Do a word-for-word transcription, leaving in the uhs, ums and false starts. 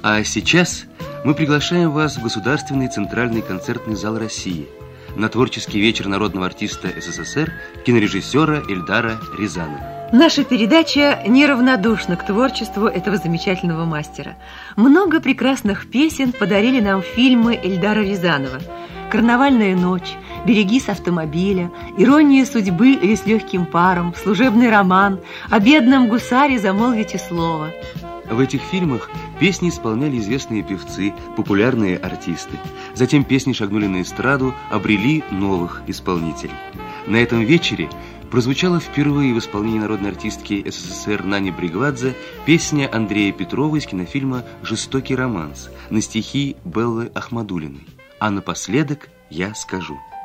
А сейчас мы приглашаем вас в Государственный центральный концертный зал России на творческий вечер народного артиста СССР, кинорежиссера Эльдара Рязанова. Наша передача неравнодушна к творчеству этого замечательного мастера. Много прекрасных песен подарили нам фильмы Эльдара Рязанова: «Карнавальная ночь», «Береги с автомобиля», «Ирония судьбы» или «С легким паром», «Служебный роман», «О бедном гусаре замолвите слово». В этих фильмах песни исполняли известные певцы, популярные артисты. Затем песни шагнули на эстраду, обрели новых исполнителей. На этом вечере прозвучала впервые в исполнении народной артистки СССР Нани Бригвадзе песня Андрея Петрова из кинофильма «Жестокий романс» на стихи Беллы Ахмадуллиной. А напоследок я скажу.